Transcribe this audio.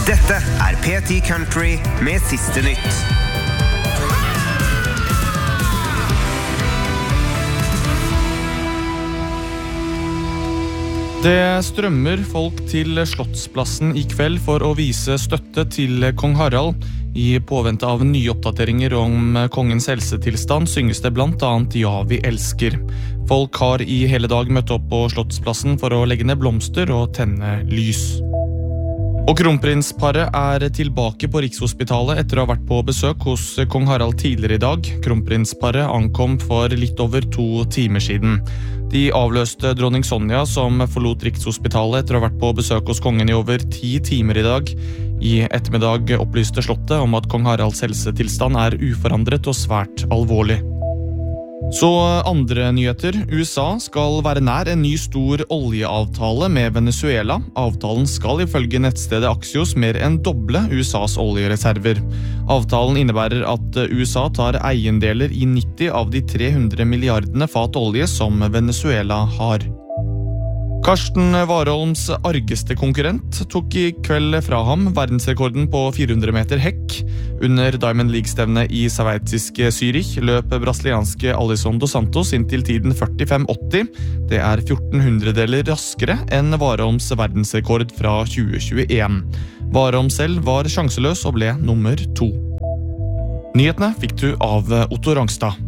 Dette P10 Country med siste nytt. Det strømmer folk til Slottsplassen I kveld for å vise støtte til kong Harald. I påvente av nye oppdateringer om kongens helsetilstand synges det blant annet Ja, vi elsker. Folk har I hele dag møtt opp på Slottsplassen for å legge ned blomster og tenne lys. Og kronprinsparet tilbake på Rikshospitalet etter å ha vært på besøk hos kong Harald tidligere I dag. Kronprinsparet ankom for litt over 2 timer siden. De avløste dronning Sonja som forlot Rikshospitalet etter å ha vært på besøk hos kongen I over 10 timer I dag. I ettermiddag opplyste slottet om at kong Haralds helsetilstand uforandret og svært alvorlig. Så andre nyheter. USA skal være nær en ny stor oljeavtale med Venezuela. Avtalen skal ifølge nettstedet Axios mer enn doble USAs oljereserver. Avtalen innebærer at USA tar eiendeler I 90 av de 300 milliardene fat olje som Venezuela har. Karsten Warholms argeste konkurrent tok I kveld fra ham verdensrekorden på 400 meter hekk. Under Diamond League-stevnet I sveitsiske Zürich løp brasilianske Alisson dos Santos inn til tiden 45,80. Det 1400-deler raskere enn Warholms verdensrekord fra 2021. Warholm selv var sjanseløs og ble nummer 2. Nyhetene fikk du av Otto Rangstad.